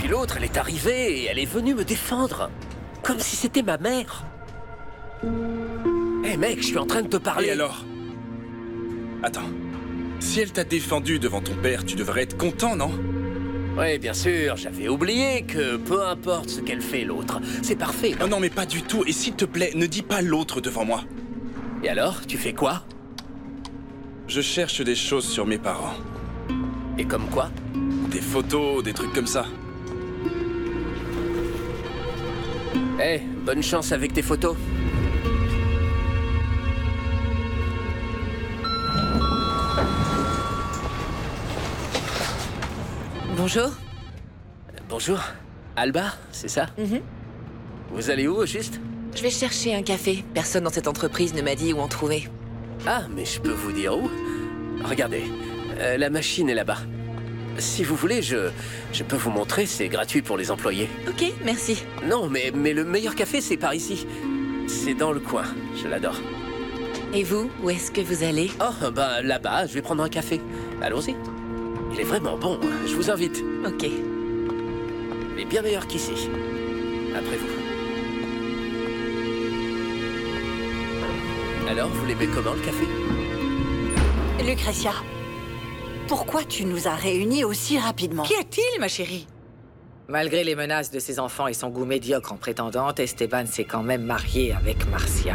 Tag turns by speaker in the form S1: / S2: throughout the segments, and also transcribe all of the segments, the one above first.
S1: puis l'autre, elle est arrivée et elle est venue me défendre. Comme si c'était ma mère. Hé mec, je suis en train de te parler.
S2: Et alors? Attends. Si elle t'a défendu devant ton père, tu devrais être content, non?
S1: Oui, bien sûr, j'avais oublié que peu importe ce qu'elle fait l'autre, c'est parfait.
S2: Oh non, mais pas du tout. Et s'il te plaît, ne dis pas l'autre devant moi.
S1: Et alors, tu fais quoi?
S2: Je cherche des choses sur mes parents.
S1: Et comme quoi?
S2: Des photos, des trucs comme ça.
S1: Eh, bonne chance avec tes photos.
S3: Bonjour.
S1: Bonjour. Alba, c'est ça? Vous allez où, au juste?
S3: Je vais chercher un café. Personne dans cette entreprise ne m'a dit où en trouver.
S1: Ah, mais je peux vous dire où. Regardez, la machine est là-bas. Si vous voulez, je peux vous montrer, c'est gratuit pour les employés.
S3: Ok, merci.
S1: Non, mais le meilleur café, c'est par ici. C'est dans le coin, je l'adore.
S3: Et vous, où est-ce que vous allez?
S1: Oh, bah là-bas, je vais prendre un café. Allons-y. Il est vraiment bon, hein. Je vous invite.
S3: Ok.
S1: Il est bien meilleur qu'ici. Après vous. Alors, vous l'aimez comment, le café?
S4: Lucretia, pourquoi tu nous as réunis aussi rapidement?
S5: Qu'y a-t-il, ma chérie? Malgré les menaces de ses enfants et son goût médiocre en prétendante, Esteban s'est quand même marié avec Marcia.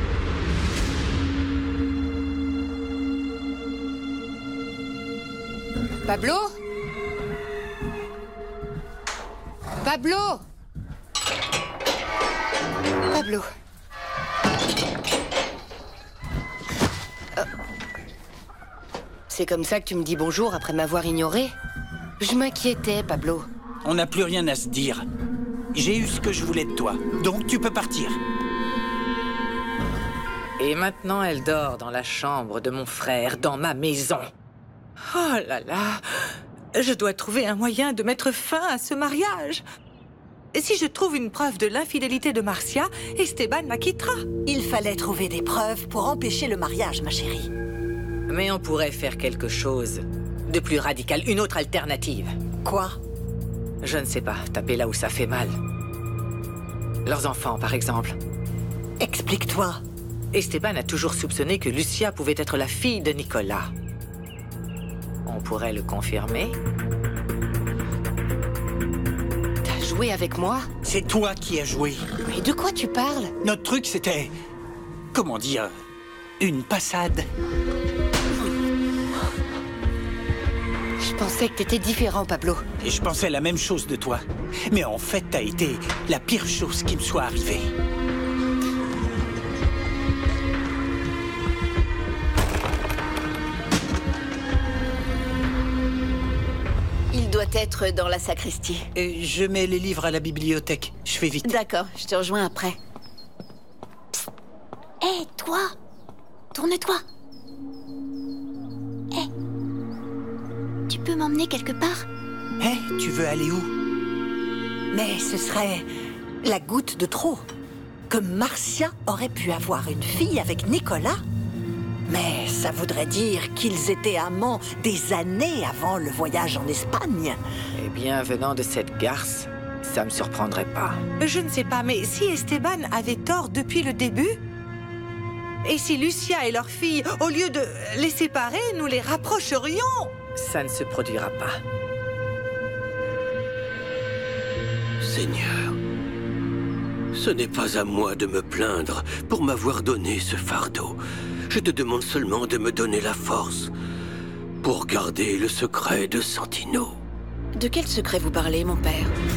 S6: Pablo? Pablo? Pablo. C'est comme ça que tu me dis bonjour après m'avoir ignoré? Je m'inquiétais, Pablo.
S7: On n'a plus rien à se dire. J'ai eu ce que je voulais de toi, donc tu peux partir.
S5: Et maintenant, elle dort dans la chambre de mon frère, dans ma maison. Oh là là! Je dois trouver un moyen de mettre fin à ce mariage. Et si je trouve une preuve de l'infidélité de Marcia, Esteban la quittera.
S4: Il fallait trouver des preuves pour empêcher le mariage, ma chérie.
S5: Mais on pourrait faire quelque chose de plus radical, une autre alternative.
S4: Quoi?
S5: Je ne sais pas, taper là où ça fait mal. Leurs enfants, par exemple.
S4: Explique-toi.
S5: Esteban a toujours soupçonné que Lucia pouvait être la fille de Nicolas. On pourrait le confirmer.
S6: T'as joué avec moi?
S7: C'est toi qui as joué.
S6: Mais de quoi tu parles?
S7: Notre truc, c'était... Comment dire? Une passade.
S6: Je pensais que t'étais différent, Pablo.
S7: Et je pensais la même chose de toi. Mais en fait, t'as été la pire chose qui me soit arrivée.
S4: Il doit être dans la sacristie.
S7: Et je mets les livres à la bibliothèque. Je fais vite.
S4: D'accord, je te rejoins après.
S8: Hé, toi! Tourne-toi! Hé! Tu peux m'emmener quelque part?
S7: Hé, tu veux aller où?
S4: Mais ce serait la goutte de trop. Que Marcia aurait pu avoir une fille avec Nicolas. Mais ça voudrait dire qu'ils étaient amants des années avant le voyage en Espagne.
S5: Eh bien, venant de cette garce, ça me surprendrait pas.
S3: Je ne sais pas, mais si Esteban avait tort depuis le début? Et si Lucia et leur fille, au lieu de les séparer, nous les rapprocherions?
S5: Ça ne se produira pas.
S9: Seigneur, ce n'est pas à moi de me plaindre pour m'avoir donné ce fardeau. Je te demande seulement de me donner la force pour garder le secret de Santino.
S6: De quel secret vous parlez, mon père?